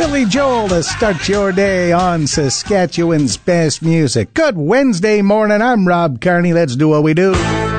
Billy Joel to start your day on Saskatchewan's best music. Good Wednesday morning. I'm Rob Carney. Let's do what we do.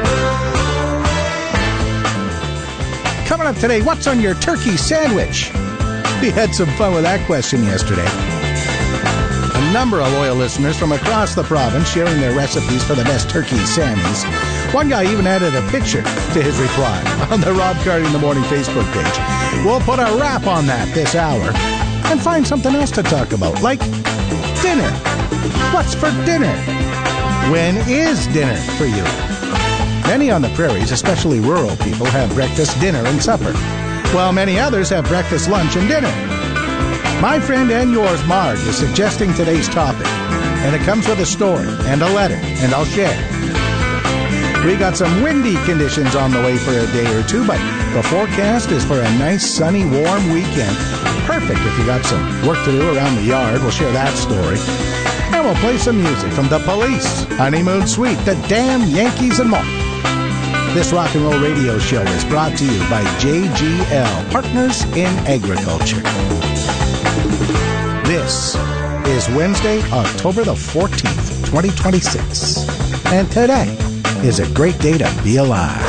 Coming up today, what's on your turkey sandwich? We had some fun with that question yesterday. A number of loyal listeners from across the province sharing their recipes for the best turkey sammies. One guy even added a picture to his reply on the Rob Carney in the Morning Facebook page. We'll put a wrap on that this hour and find something else to talk about, like dinner. What's for dinner? When is dinner for you? Many on the prairies, especially rural people, have breakfast, dinner, and supper, while many others have breakfast, lunch, and dinner. My friend and yours, Marge, is suggesting today's topic, and it comes with a story and a letter, and I'll share. We got some windy conditions on the way for a day or two, but the forecast is for a nice, sunny, warm weekend. Perfect if you got some work to do around the yard. We'll share that story. And we'll play some music from The Police, Honeymoon Suite, The Damn Yankees, and more. This rock and roll radio show is brought to you by JGL, Partners in Agriculture. This is Wednesday, October the 14th, 2026. And today is a great day to be alive.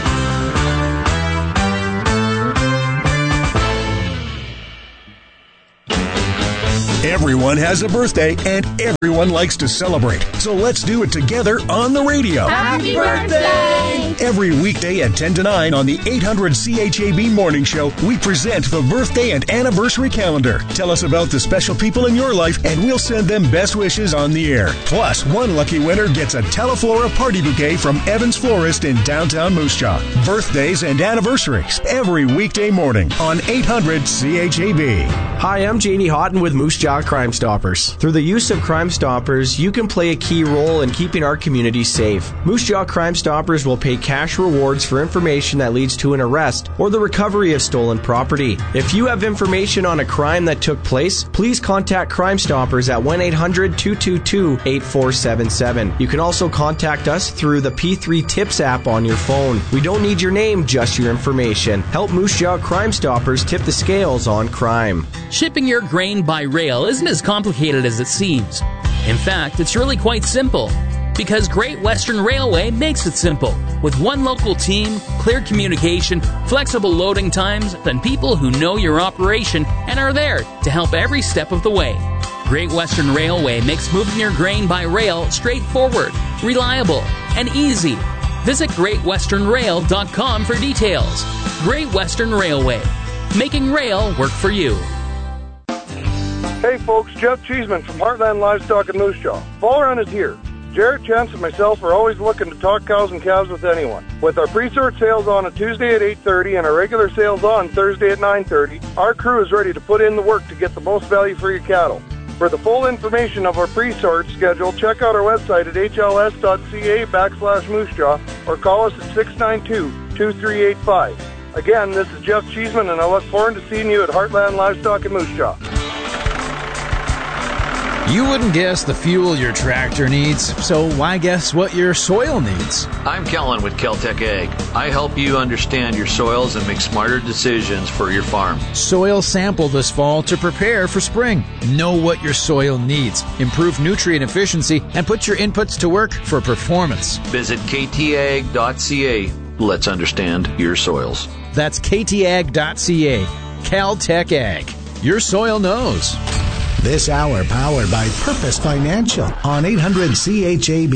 Everyone has a birthday, and everyone likes to celebrate. So let's do it together on the radio. Happy birthday! Every weekday at 10 to 9 on the 800 CHAB Morning Show, we present the birthday and anniversary calendar. Tell us about the special people in your life, and we'll send them best wishes on the air. Plus, one lucky winner gets a Teleflora party bouquet from Evans Florist in downtown Moose Jaw. Birthdays and anniversaries every weekday morning on 800 CHAB. Hi, I'm Janie Houghton with Moose Jaw Crime Stoppers. Through the use of Crime Stoppers, you can play a key role in keeping our community safe. Moose Jaw Crime Stoppers will pay cash rewards for information that leads to an arrest or the recovery of stolen property. If you have information on a crime that took place, please contact Crime Stoppers at 1-800-222-8477. You can also contact us through the P3 Tips app on your phone. We don't need your name, just your information. Help Moose Jaw Crime Stoppers tip the scales on crime. Shipping your grain by rail isn't as complicated as it seems. In fact, it's really quite simple. Because Great Western Railway makes it simple. With one local team, clear communication, flexible loading times, and people who know your operation and are there to help every step of the way. Great Western Railway makes moving your grain by rail straightforward, reliable, and easy. Visit GreatWesternRail.com for details. Great Western Railway. Making rail work for you. Hey folks, Jeff Cheeseman from Heartland Livestock in Moose Jaw. Fall run is here. Jared, Chance, and myself are always looking to talk cows and calves with anyone. With our pre-sort sales on a Tuesday at 8:30 and our regular sales on Thursday at 9:30, our crew is ready to put in the work to get the most value for your cattle. For the full information of our pre-sort schedule, check out our website at hls.ca/Moose Jaw or call us at 692-2385. Again, this is Jeff Cheeseman, and I look forward to seeing you at Heartland Livestock in Moose Jaw. You wouldn't guess the fuel your tractor needs, so why guess what your soil needs? I'm Kellen with Kel-Tec Ag. I help you understand your soils and make smarter decisions for your farm. Soil sample this fall to prepare for spring. Know what your soil needs, improve nutrient efficiency, and put your inputs to work for performance. Visit ktag.ca. Let's understand your soils. That's ktag.ca. Cal-Tec Ag. Your soil knows. This hour powered by Purpose Financial on 800 CHAB.